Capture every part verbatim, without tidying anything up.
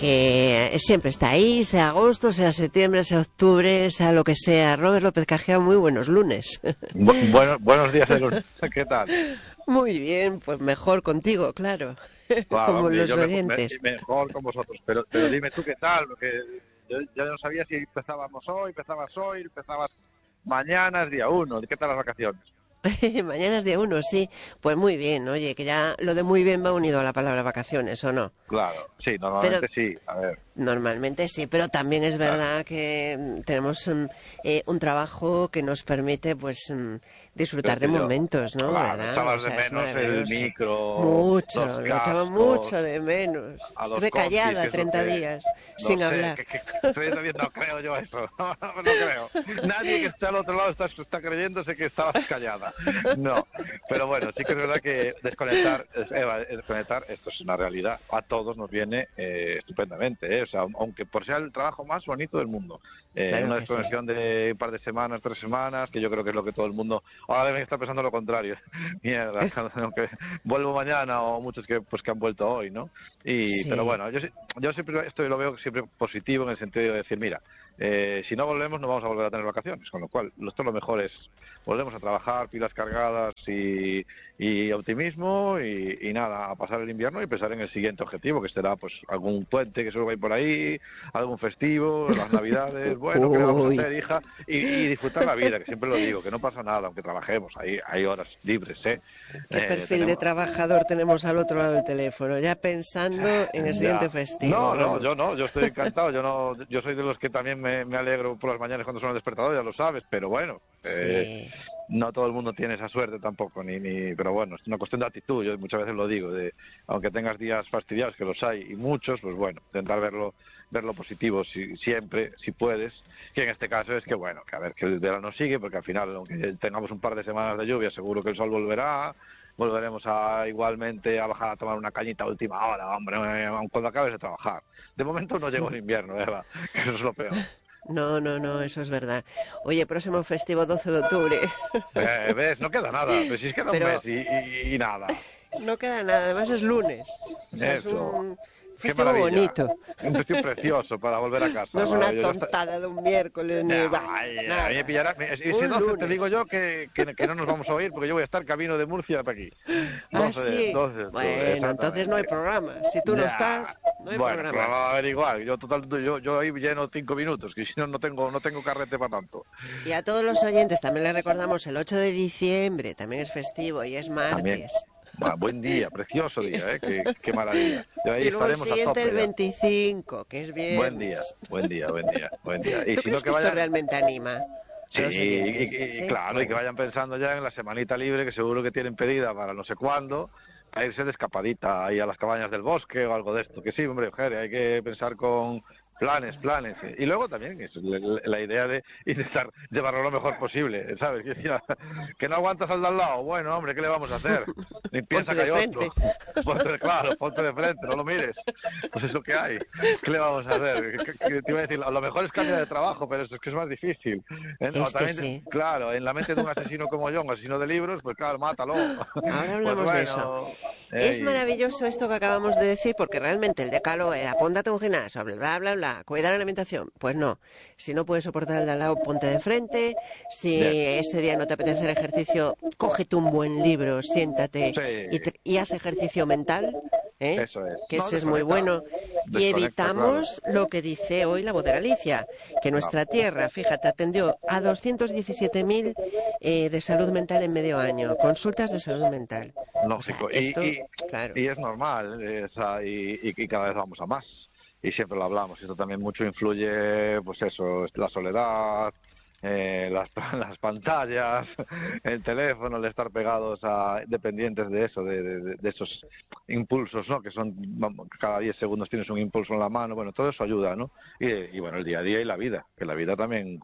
que siempre está ahí, sea agosto, sea septiembre, sea octubre, sea lo que sea. Robert López Cajea, muy buenos lunes. Bu bueno, buenos días de lunes. ¿Qué tal? Muy bien, pues mejor contigo, claro, Claro, como hombre, los yo mejor, me, oyentes. mejor con vosotros, pero, pero dime tú qué tal, porque yo ya no sabía si empezábamos hoy, empezabas hoy, empezabas mañana, es día uno. ¿Qué tal las vacaciones? Mañana es día uno, sí. Pues muy bien, oye, que ya lo de muy bien va unido a la palabra vacaciones, ¿o no? Claro, sí, Pero normalmente sí, a ver. normalmente sí, pero también es Claro. verdad que mm, tenemos mm, eh, un trabajo que nos permite, pues, mm, disfrutar de Este yo, momentos, ¿no? claro, ¿Verdad? O echabas de sea, es menos el maravilloso. micro, los Mucho, lo echaba cascos, mucho de menos. a los Estuve compis, callada que es lo treinta que... días No sin sé, hablar. que, que estoy no creo yo eso, no, no creo. Nadie que esté al otro lado está, está creyéndose que estabas callada. No, pero bueno, sí que es verdad que desconectar, Eva, desconectar, esto es una realidad. A todos nos viene eh, estupendamente, ¿eh? O sea, aunque por ser el trabajo más bonito del mundo. Eh, Claro una que sí. desconexión de un par de semanas, tres semanas, que yo creo que es lo que todo el mundo ahora deben estar pensando lo contrario. Mierda, aunque vuelvo mañana o muchos que pues que han vuelto hoy, ¿no? Y pero Sí. bueno, yo yo siempre esto lo veo siempre positivo en el sentido de decir, mira, eh, si no volvemos no vamos a volver a tener vacaciones, con lo cual esto lo mejor es volvemos a trabajar, pilas cargadas y, y optimismo y, y nada, a pasar el invierno y pensar en el siguiente objetivo, que será pues algún puente que seguro va a ir por ahí, algún festivo, las navidades, bueno, ¿qué le vamos a Uy, hacer, hija? Y, y disfrutar la vida, que siempre lo digo, que no pasa nada, aunque trabajemos, hay, hay horas libres, ¿eh? qué eh perfil de tenemos... trabajador tenemos al otro lado del teléfono, ya pensando en el siguiente Ya. festivo, No, no, vamos. yo no, yo estoy encantado, yo no, yo soy de los que también me, me alegro por las mañanas cuando suena el despertador, ya lo sabes, pero bueno, eh, Sí. no todo el mundo tiene esa suerte tampoco, ni, ni, pero bueno, es una cuestión de actitud, yo muchas veces lo digo, de aunque tengas días fastidiados, que los hay, y muchos, pues bueno, intentar verlo, verlo positivo si, siempre, si puedes, que en este caso es que bueno, que a ver, que el verano sigue, porque al final, aunque tengamos un par de semanas de lluvia, seguro que el sol volverá, volveremos a igualmente a bajar a tomar una cañita a última hora, hombre, aun cuando acabes de trabajar. De momento no llegó el invierno, Eva, que eso es lo peor. No, no, no, eso es verdad. Oye, próximo festivo doce de octubre. Eh, ¿Ves? No queda nada, pero si es queda un mes Pero y, y, y nada. no queda nada, además es lunes. O sea, es Eso, un qué festivo maravilla. bonito. Un festivo precioso para volver a No casa. es una Yo, yo hasta- tontada de un miércoles ni bah, Ay, a mí me nada. pillará. Y si Un doce te digo lunes. yo que, que, que no nos vamos a oír porque yo voy a estar camino de Murcia para aquí. Ah, doce de, sí. doce de octubre, Bueno, entonces no hay exactamente. programa. Si tú no Ya, estás, no hay bueno, pero programa. va a haber igual. Yo total, yo, yo ahí lleno cinco minutos, que si no no tengo, no tengo carrete para tanto. Y a todos los oyentes también les recordamos el ocho de diciembre, también es festivo y es También. martes. Bueno, buen día, precioso Y, día, ¿eh? Qué, qué maravilla. Y ahí y luego el estaremos a siguiente el tope ya. veinticinco, que es Buen día, viernes. buen día, buen día, buen día. Y ¿Tú si no crees que que esto vayan, realmente anima a sí, los oyentes? y, y Sí, claro, y que bueno. vayan pensando ya en la semanita libre que seguro que tienen pedida para no sé cuándo, para irse de escapadita ahí a las cabañas del bosque o algo de esto. Que sí, hombre, Jere, hay que pensar con planes, planes. ¿Eh? Y luego también es la, la idea de intentar llevarlo lo mejor posible, ¿sabes? Que, ya, que no aguantas al de al lado. Bueno, hombre, ¿qué le vamos a hacer? Ni Ponte piensa que de hay otro. frente. Ponte, claro, ponte de frente, no lo mires. Pues es lo que hay. ¿Qué le vamos a hacer? ¿Qué, qué, te iba a decir, a lo mejor es cambiar de trabajo, pero eso es que es más difícil. En- o Es que también, sí. claro, en la mente de un asesino como yo, un asesino de libros, pues claro, mátalo. Ahora Pues hablamos de eso. bueno, Es ey, maravilloso esto que acabamos de decir porque realmente el decálogo era apóntate a un gimnasio, bla, bla, bla, bla, cuidar la alimentación. Pues no. Si no puedes soportar el de al lado, ponte de frente. bien, Si ese día no te apetece hacer ejercicio, cógete un buen libro, siéntate y, sí, te- y haz ejercicio mental, ¿eh? eso es. Que No, ese es muy desconecta, bueno. Y desconecta, claro. evitamos lo que dice hoy la voz de Galicia, que No, nuestra tierra, fíjate, atendió a doscientos diecisiete mil eh, de salud mental en medio año, consultas de salud mental. O sea, lógico. Y, esto, y, claro. y es normal, eh, o sea, y, y, y cada vez vamos a más. Y siempre lo hablamos. Esto también mucho influye, pues eso, la soledad, eh, las, las pantallas, el teléfono, el estar pegados a dependientes de eso, de, de, de esos impulsos, ¿no? Que son, vamos, cada diez segundos tienes un impulso en la mano, bueno, todo eso ayuda, ¿no? Y, y bueno, el día a día y la vida, que la vida también, cuidado.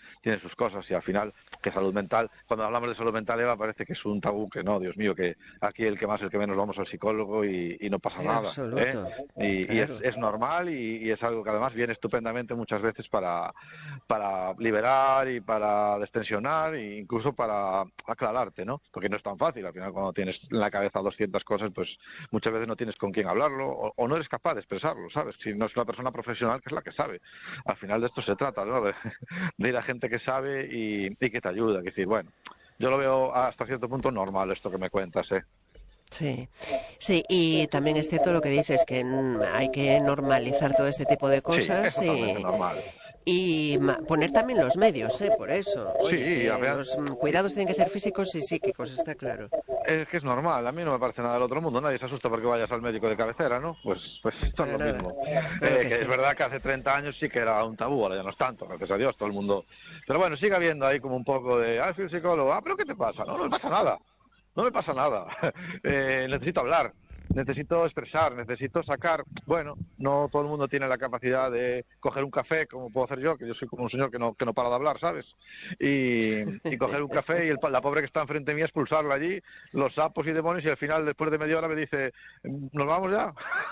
tiene sus cosas y al final que salud mental, cuando hablamos de salud mental, Eva, parece que es un tabú, que no, Dios mío, que aquí el que más, el que menos vamos al psicólogo y, y no pasa En nada. absoluto. ¿eh? Y, Claro. y es, es normal y, y es algo que además viene estupendamente muchas veces para, para liberar y para destensionar e incluso para aclararte, ¿no? Porque no es tan fácil, al final cuando tienes en la cabeza doscientas cosas, pues muchas veces no tienes con quién hablarlo o, o no eres capaz de expresarlo, ¿sabes? Si no es una persona profesional que es la que sabe. Al final de esto se trata, ¿no? De, de ir a gente que sabe y, y que te ayuda. Que decir, bueno, yo lo veo hasta cierto punto normal esto que me cuentas, ¿eh? Sí, sí, y también es cierto lo que dices, que mm, hay que normalizar todo este tipo de Sí, cosas es totalmente y, normal. y ma- poner también los medios, ¿eh? Por eso. Oye, Sí, que a ver, los mm, cuidados tienen que ser físicos y psíquicos, está claro. es que es normal, a mí no me parece nada del otro mundo, nadie se asusta porque vayas al médico de cabecera, ¿no? Pues, pues esto es Para lo nada. mismo. Claro Eh, que que sí. es verdad que hace treinta años sí que era un tabú, ahora ya no es tanto, gracias a Dios, todo el mundo. Pero bueno, sigue habiendo ahí como un poco de, ah, soy un psicólogo, ah, pero ¿qué te pasa? No, no me pasa nada, no me pasa nada. Eh, necesito hablar, necesito expresar, necesito sacar. Bueno, no todo el mundo tiene la capacidad de coger un café como puedo hacer yo, que yo soy como un señor que no, que no para de hablar, ¿sabes? Y, y coger un café y el, la pobre que está enfrente mía expulsarla allí, los sapos y demonios, y al final, después de media hora, me dice, ¿nos vamos ya?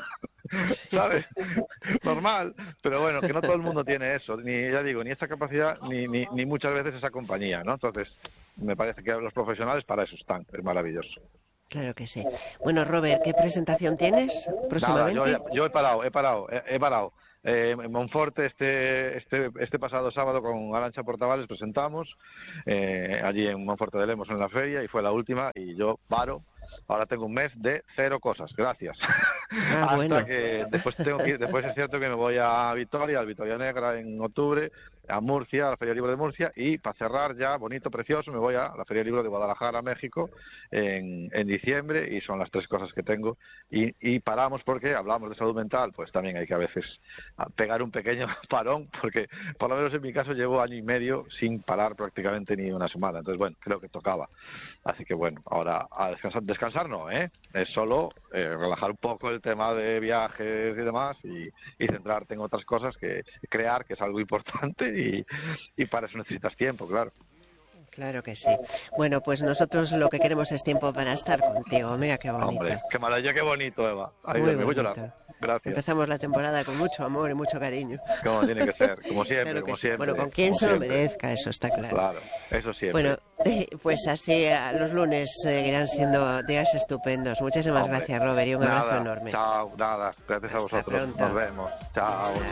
¿Sabes? Normal, pero bueno, que no todo el mundo tiene eso, ni ya digo, ni esa capacidad, ni, ni, ni muchas veces esa compañía, ¿no? Entonces, me parece que los profesionales para eso están, es maravilloso. Claro que sí. Bueno, Robert, ¿qué presentación tienes Nada, yo, próximamente? yo he parado, he parado, he, he parado. Eh, en Monforte este, este, este pasado sábado con Arantxa Portavales presentamos, eh, allí en Monforte de Lemos en la feria, y fue la última, y yo paro. Ahora tengo un mes de cero cosas, gracias. Ah, Hasta bueno. que después tengo que ir, después es cierto que me voy a Vitoria, al Vitoria Negra en octubre, a Murcia, a la Feria Libre de Murcia, y para cerrar ya, bonito, precioso, me voy a la Feria Libre de Guadalajara, México, en, en diciembre, y son las tres cosas que tengo. Y, y paramos porque hablamos de salud mental, pues también hay que a veces pegar un pequeño parón, porque por lo menos en mi caso llevo año y medio sin parar prácticamente ni una semana. Entonces, bueno, creo que tocaba. Así que bueno, ahora a descansar, descansar no, ¿eh? Es solo eh, relajar un poco el tema de viajes y demás y, y centrarte en otras cosas, que crear, que es algo importante, y, y para eso necesitas tiempo, claro. Claro que sí. Bueno, pues nosotros lo que queremos es tiempo para estar contigo. Mira qué bonito. Hombre, qué maravilla, qué bonito, Eva. Ay, Muy Dios mío, voy a bonito. llorar. Gracias. Empezamos la temporada con mucho amor y mucho cariño. Como tiene que ser, como siempre, Claro que como sí. siempre. Bueno, con quien como se lo siempre. merezca, eso está claro. Claro, eso siempre. Bueno, pues así a los lunes seguirán siendo días estupendos. Muchísimas Hombre, gracias, Robert, y un nada, abrazo enorme. Chao, nada, gracias a Hasta vosotros. pronto. Nos vemos. Chao. Chao.